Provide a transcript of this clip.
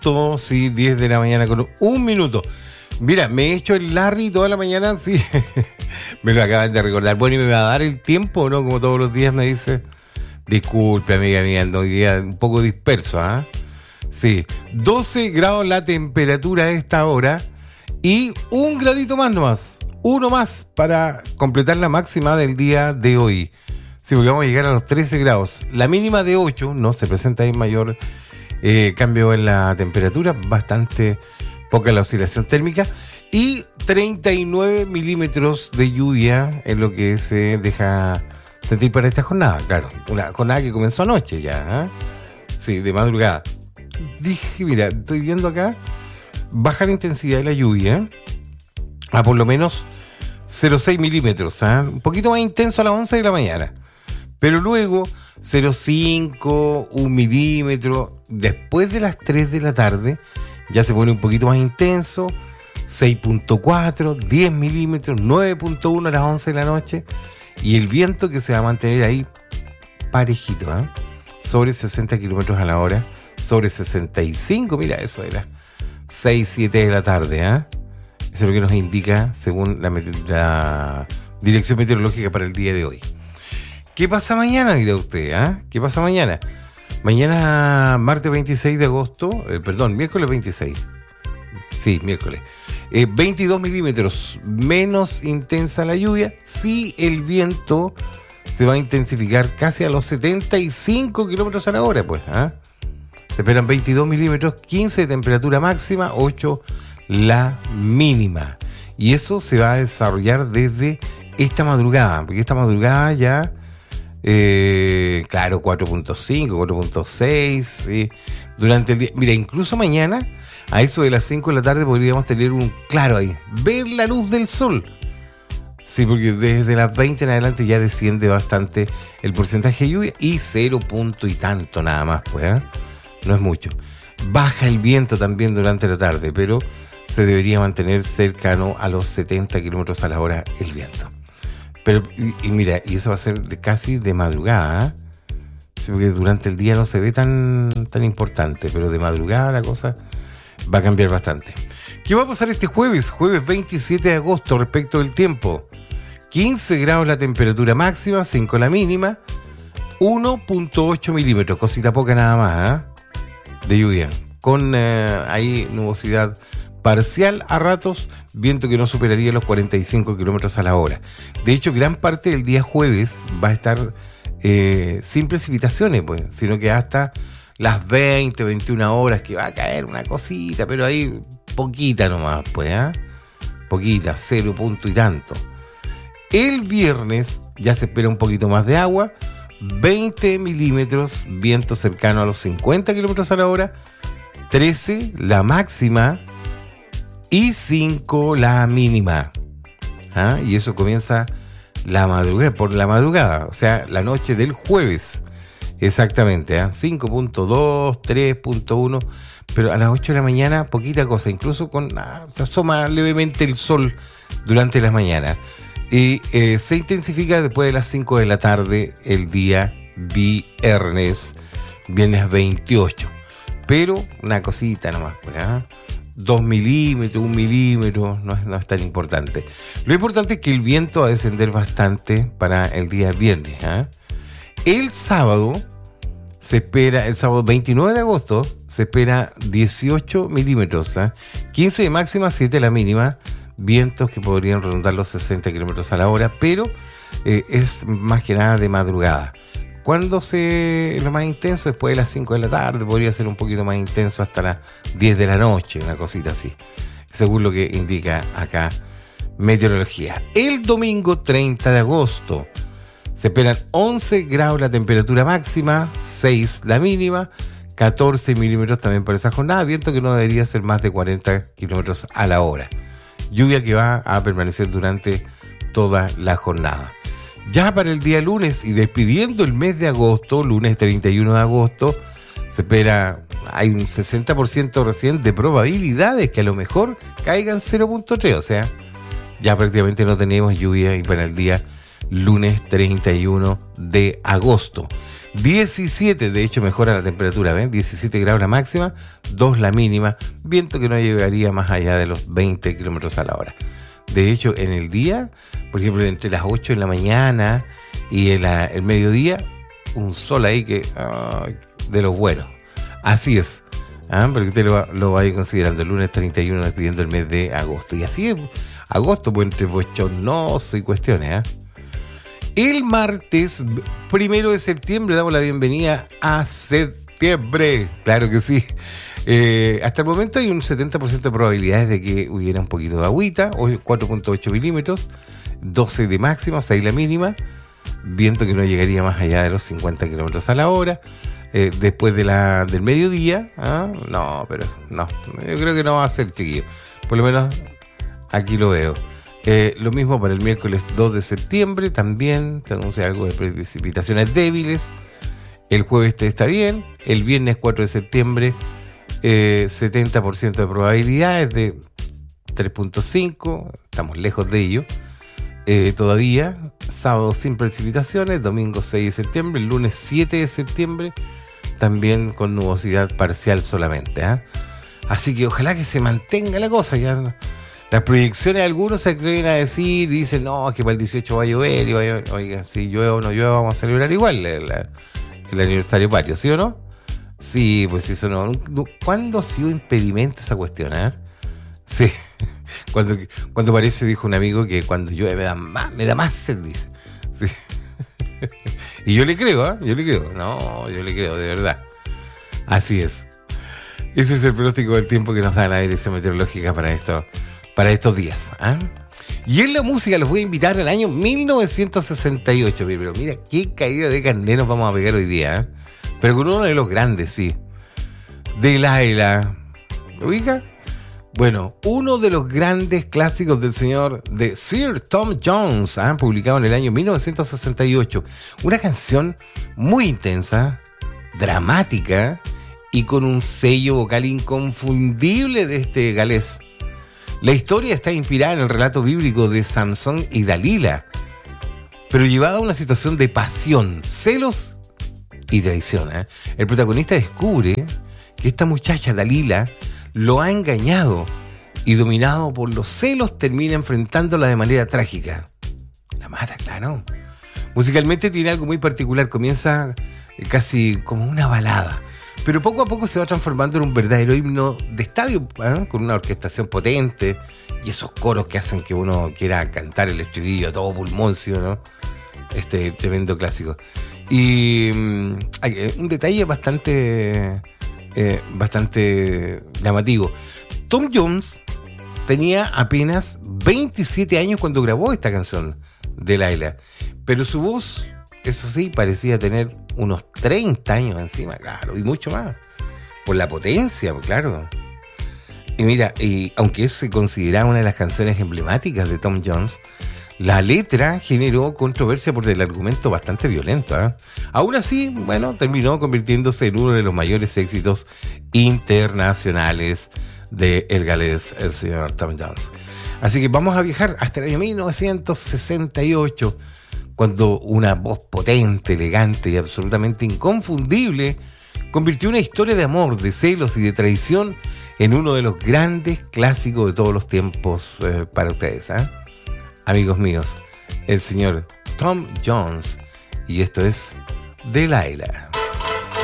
minuto, sí, 10 de la mañana con un minuto. Mira, me he hecho el Larry toda la mañana, sí. Me lo acaban de recordar. Bueno, y me va a dar el tiempo, ¿no? Como todos los días me dice. Disculpe, amiga mía, hoy día un poco disperso, ¿ah? Sí, 12 grados la temperatura a esta hora y un gradito más nomás. Uno más para completar la máxima del día de hoy. Sí, porque vamos a llegar a los 13 grados. La mínima de 8, no se presenta ahí mayor cambio en la temperatura, bastante poca la oscilación térmica. Y 39 milímetros de lluvia es lo que se deja sentir para esta jornada. Claro, una jornada que comenzó anoche ya, ¿eh? Sí, de madrugada. Dije, mira, estoy viendo acá, baja la intensidad de la lluvia a por lo menos 0,6 milímetros, ¿eh? Un poquito más intenso a las 11 de la mañana. Pero luego 0,5, 1 milímetro. Después de las 3 de la tarde ya se pone un poquito más intenso. 6,4, 10 milímetros, 9,1 a las 11 de la noche. Y el viento que se va a mantener ahí parejito, ¿eh? Sobre 60 kilómetros a la hora. Sobre 65, mira, eso era 6, 7 de la tarde, ¿eh? Eso es lo que nos indica según la dirección meteorológica para el día de hoy. ¿Qué pasa mañana, dirá usted? ¿Eh? ¿Qué pasa mañana? Mañana, martes 26 de agosto, miércoles 26. Sí, miércoles. 22 milímetros, menos intensa la lluvia. Sí, el viento se va a intensificar casi a los 75 kilómetros a la hora, pues. ¿Eh? Se esperan 22 milímetros, 15 de temperatura máxima, 8 la mínima. Y eso se va a desarrollar desde esta madrugada, porque esta madrugada ya, claro, 4,5, 4,6, durante el día. Mira, incluso mañana, a eso de las 5 de la tarde, podríamos tener un claro ahí, ver la luz del sol. Sí, porque desde las 20 en adelante ya desciende bastante el porcentaje de lluvia y 0 punto y tanto nada más, pues, ¿eh? No es mucho. Baja el viento también durante la tarde, pero se debería mantener cercano a los 70 kilómetros a la hora el viento. Pero, y mira, y eso va a ser casi de madrugada, ¿eh? Sí, porque durante el día no se ve tan importante, pero de madrugada la cosa va a cambiar bastante. ¿Qué va a pasar este jueves 27 de agosto respecto del tiempo? 15 grados la temperatura máxima, 5 la mínima, 1,8 milímetros, cosita poca nada más, ¿eh? De lluvia, con ahí nubosidad parcial a ratos, viento que no superaría los 45 kilómetros a la hora. De hecho, gran parte del día jueves va a estar sin precipitaciones, pues, sino que hasta las 20, 21 horas que va a caer una cosita, pero ahí poquita nomás, pues, ¿eh? Poquita, 0 punto y tanto. El viernes ya se espera un poquito más de agua, 20 milímetros, viento cercano a los 50 kilómetros a la hora, 13 la máxima y 5 la mínima. ¿Ah? Y eso comienza por la madrugada, o sea, la noche del jueves. Exactamente, ¿eh? 5.2, 3.1, pero a las 8 de la mañana poquita cosa, incluso se asoma levemente el sol durante las mañanas. Y se intensifica después de las 5 de la tarde el día viernes 28. Pero una cosita nomás, pues, ¿eh? 2 milímetros, 1 milímetro, no es tan importante. Lo importante es que el viento va a descender bastante para el día viernes, ¿eh? El sábado se espera, el sábado 29 de agosto, se espera 18 milímetros, ¿eh? 15 de máxima, 7 de la mínima. Vientos que podrían rondar los 60 kilómetros a la hora, pero es más que nada de madrugada. ¿Cuándo lo más intenso? Después de las 5 de la tarde, podría ser un poquito más intenso hasta las 10 de la noche, una cosita así, según lo que indica acá meteorología. El domingo 30 de agosto se esperan 11 grados la temperatura máxima, 6 la mínima, 14 milímetros también para esa jornada, viento que no debería ser más de 40 kilómetros a la hora. Lluvia que va a permanecer durante toda la jornada. Ya para el día lunes y despidiendo el mes de agosto, lunes 31 de agosto, se espera, hay un 60% recién de probabilidades que a lo mejor caigan 0.3, o sea, ya prácticamente no tenemos lluvia y para el día lunes 31 de agosto. 17, de hecho mejora la temperatura, ¿ven? 17 grados la máxima, 2 la mínima, viento que no llegaría más allá de los 20 kilómetros a la hora. De hecho, en el día, por ejemplo, entre las 8 de la mañana y el mediodía, un sol ahí que de los buenos. Así es. Porque usted lo va a ir considerando. El lunes 31 despidiendo el mes de agosto. Y así es, agosto, pues entre bochornoso y cuestiones. El martes 1 de septiembre damos la bienvenida a septiembre. Claro que sí. Hasta el momento hay un 70% de probabilidades de que hubiera un poquito de agüita. Hoy 4.8 milímetros, 12 de máxima, 6 la mínima. Viento que no llegaría más allá de los 50 kilómetros a la hora. Después del mediodía, no, pero no, yo creo que no va a ser, chiquillo. Por lo menos aquí lo veo. Lo mismo para el miércoles 2 de septiembre, también se anuncia algo de precipitaciones débiles. El jueves está bien. El viernes 4 de septiembre, 70% de probabilidades de 3.5, estamos lejos de ello. Todavía, sábado sin precipitaciones, domingo 6 de septiembre, el lunes 7 de septiembre, también con nubosidad parcial solamente. Así que ojalá que se mantenga la cosa. Ya las proyecciones, algunos se atreven a decir, dicen, no, es que para el 18 va a llover, y oiga, si llueve o no llueve, vamos a celebrar igual el aniversario patrio, ¿sí o no? Sí, pues eso no. ¿Cuándo ha sido impedimento esa cuestión, Sí. Cuando parece, dijo un amigo, que cuando llueve me da más sed, dice. Sí. Y yo le creo, yo le creo. No, yo le creo, de verdad. Así es. Ese es el pronóstico del tiempo que nos da la Dirección Meteorológica para estos días. Y en la música los voy a invitar al año 1968. Pero mira, qué caída de carne nos vamos a pegar hoy día. Pero con uno de los grandes, sí. Delilah. ¿Lo ubica? Bueno, uno de los grandes clásicos de Sir Tom Jones, publicado en el año 1968. Una canción muy intensa, dramática y con un sello vocal inconfundible de este galés. La historia está inspirada en el relato bíblico de Sansón y Dalila, pero llevada a una situación de pasión, celos y traición. El protagonista descubre que esta muchacha, Dalila, lo ha engañado y, dominado por los celos, termina enfrentándola de manera trágica. La mata, claro. Musicalmente tiene algo muy particular. Comienza casi como una balada, pero poco a poco se va transformando en un verdadero himno de estadio, con una orquestación potente y esos coros que hacen que uno quiera cantar el estribillo a todo pulmón, ¿sí o no? Este tremendo clásico. Y hay un detalle bastante llamativo. Tom Jones tenía apenas 27 años cuando grabó esta canción de Delilah, pero su voz, eso sí, parecía tener unos 30 años encima, claro, y mucho más, por la potencia, claro. Y mira, aunque se considera una de las canciones emblemáticas de Tom Jones, la letra generó controversia por el argumento bastante violento. Aún así, bueno, terminó convirtiéndose en uno de los mayores éxitos internacionales de el galés, el señor Tom Jones. Así que vamos a viajar hasta el año 1968, cuando una voz potente, elegante y absolutamente inconfundible convirtió una historia de amor, de celos y de traición en uno de los grandes clásicos de todos los tiempos para ustedes. Amigos míos, el señor Tom Jones, y esto es Delilah.